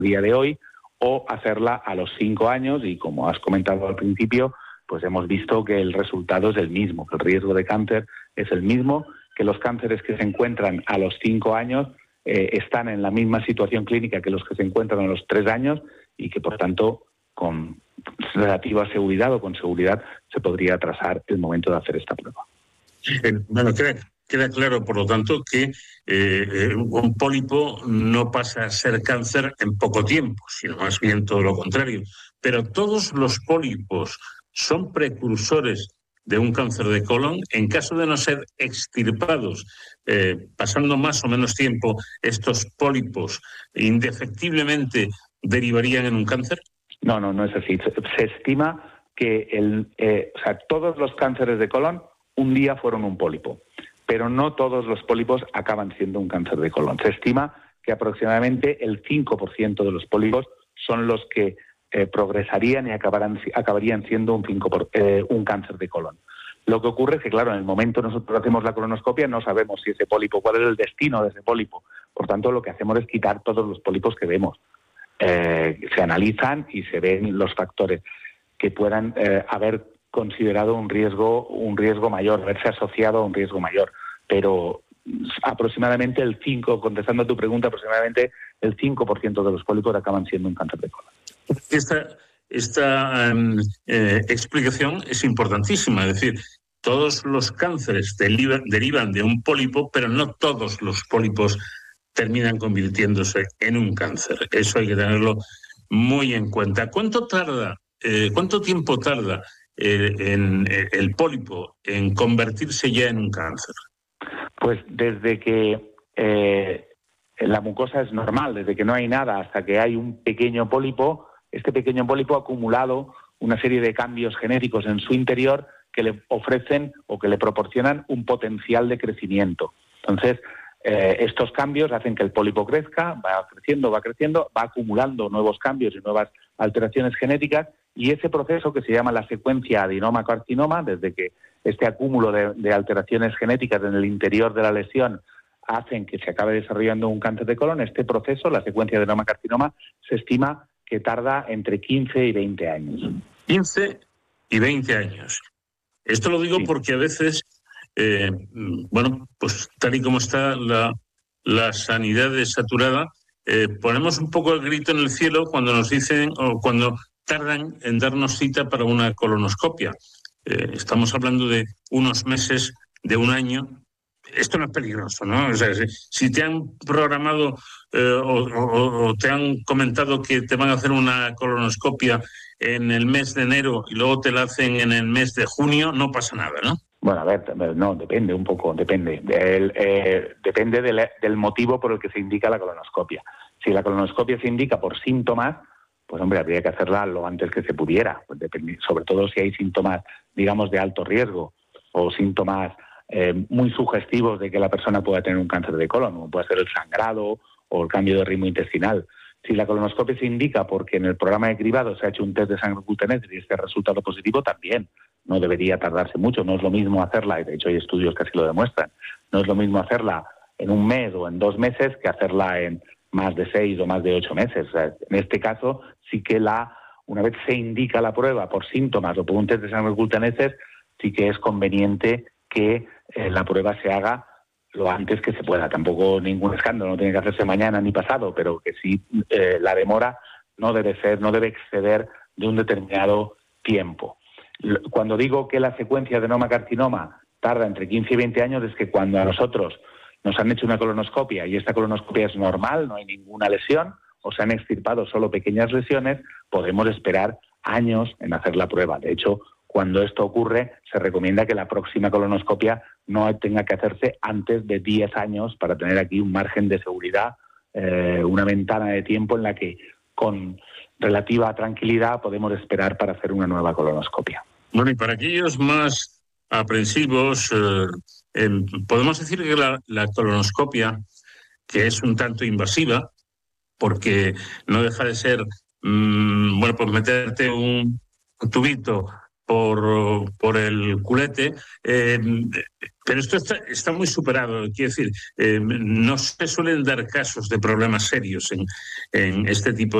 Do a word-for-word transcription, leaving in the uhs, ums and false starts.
día de hoy, o hacerla a los cinco años, y como has comentado al principio, pues hemos visto que el resultado es el mismo, que el riesgo de cáncer es el mismo, que los cánceres que se encuentran a los cinco años eh, están en la misma situación clínica que los que se encuentran a los tres años, y que, por tanto, con relativa seguridad o con seguridad se podría atrasar el momento de hacer esta prueba. Eh, bueno, queda, queda claro, por lo tanto, que eh, un pólipo no pasa a ser cáncer en poco tiempo, sino más bien todo lo contrario. Pero todos los pólipos son precursores de un cáncer de colon. En caso de no ser extirpados, eh, pasando más o menos tiempo, estos pólipos indefectiblemente derivarían en un cáncer. No, no, no es así. Se, se estima que el, eh, o sea, todos los cánceres de colon un día fueron un pólipo, pero no todos los pólipos acaban siendo un cáncer de colon. Se estima que aproximadamente el cinco por ciento de los pólipos son los que eh, progresarían y acabarán, acabarían siendo un, cinco por, eh, un cáncer de colon. Lo que ocurre es que, claro, en el momento nosotros hacemos la colonoscopia no sabemos si ese pólipo, cuál es el destino de ese pólipo. Por tanto, lo que hacemos es quitar todos los pólipos que vemos. Eh, se analizan y se ven los factores que puedan eh, haber considerado un riesgo, un riesgo mayor, haberse asociado a un riesgo mayor. Pero aproximadamente el cinco, contestando a tu pregunta, aproximadamente el cinco por ciento de los pólipos acaban siendo un cáncer de colon. Esta, esta um, eh, explicación es importantísima, es decir, todos los cánceres derivan, derivan de un pólipo, pero no todos los pólipos terminan convirtiéndose en un cáncer. Eso hay que tenerlo muy en cuenta. ¿Cuánto tarda, eh, cuánto tiempo tarda eh, en, eh, el pólipo en convertirse ya en un cáncer? Pues desde que eh, la mucosa es normal, desde que no hay nada hasta que hay un pequeño pólipo, este pequeño pólipo ha acumulado una serie de cambios genéticos en su interior que le ofrecen o que le proporcionan un potencial de crecimiento. Entonces, eh, estos cambios hacen que el pólipo crezca, va creciendo, va creciendo, va acumulando nuevos cambios y nuevas alteraciones genéticas, y ese proceso, que se llama la secuencia adenoma-carcinoma, desde que este acúmulo de, de alteraciones genéticas en el interior de la lesión hacen que se acabe desarrollando un cáncer de colon, este proceso, la secuencia adenoma-carcinoma, se estima que tarda entre quince y veinte años. quince y veinte años. Esto lo digo sí. porque a veces, eh, bueno, pues tal y como está la, la sanidad saturada, eh, ponemos un poco el grito en el cielo cuando nos dicen o cuando tardan en darnos cita para una colonoscopia. Eh, estamos hablando de unos meses, de un año. Esto no es peligroso, ¿no? O sea, si, si te han programado eh, o, o, o te han comentado que te van a hacer una colonoscopia en el mes de enero y luego te la hacen en el mes de junio, no pasa nada, ¿no? Bueno, a ver, no, depende un poco, depende. El, eh, depende del, del motivo por el que se indica la colonoscopia. Si la colonoscopia se indica por síntomas, pues hombre, habría que hacerla lo antes que se pudiera, pues depende, sobre todo si hay síntomas, digamos, de alto riesgo o síntomas eh, muy sugestivos de que la persona pueda tener un cáncer de colon, como puede ser el sangrado o el cambio de ritmo intestinal. Si la colonoscopia se indica porque en el programa de cribado se ha hecho un test de sangre oculta-nécrita y este resultado positivo, también no debería tardarse mucho. No es lo mismo hacerla, y de hecho hay estudios que así lo demuestran, no es lo mismo hacerla en un mes o en dos meses que hacerla en más de seis o más de ocho meses. O sea, en este caso sí que la, una vez se indica la prueba por síntomas o por un test de sangre oculta-nécrita, sí que es conveniente que eh, la prueba se haga lo antes que se pueda. Tampoco ningún escándalo, no tiene que hacerse mañana ni pasado, pero que sí eh, la demora no debe ser, no debe exceder de un determinado tiempo. Cuando digo que la secuencia de adenoma-carcinoma tarda entre quince y veinte años, es que cuando a nosotros nos han hecho una colonoscopia y esta colonoscopia es normal, no hay ninguna lesión, o se han extirpado solo pequeñas lesiones, podemos esperar años en hacer la prueba. De hecho, cuando esto ocurre, se recomienda que la próxima colonoscopia no tenga que hacerse antes de diez años para tener aquí un margen de seguridad, eh, una ventana de tiempo en la que con relativa tranquilidad podemos esperar para hacer una nueva colonoscopia. Bueno, y para aquellos más aprensivos, eh, eh, podemos decir que la, la colonoscopia, que es un tanto invasiva, porque no deja de ser, mmm, bueno, pues meterte un, un tubito por, por el culete. Eh, pero esto está, está muy superado. Quiero decir, eh, no se suelen dar casos de problemas serios en, en este tipo